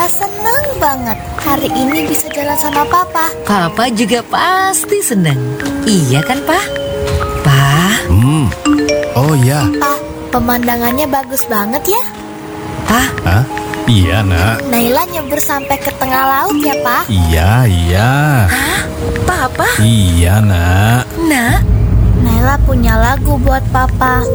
Naila senang banget hari ini bisa jalan sama Papa. Papa juga pasti senang. Iya kan, Pa? Pa? Oh ya. Pa, pemandangannya bagus banget ya. Pa? Hah? Iya, Nak. Naila nyebur sampai ke tengah laut ya, Pa. Iya. Hah? Papa? Iya, Nak. Nak? Naila punya lagu buat Papa.